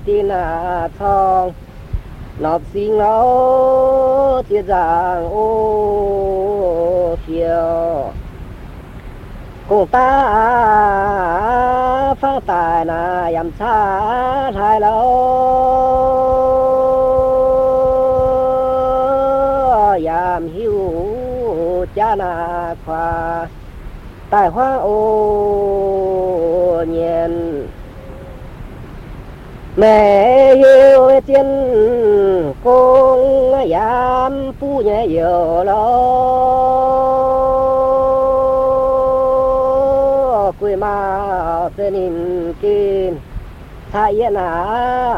tin à thong nọp xin nó chia giang ô phiêu cùng ta phá tài na yam cha thái lâu yam hiu cha na khoa tài hoa ô nhiên mẹ yêu tiên công yam pu nhẹ yêu lo quê ma tên in kinh thay na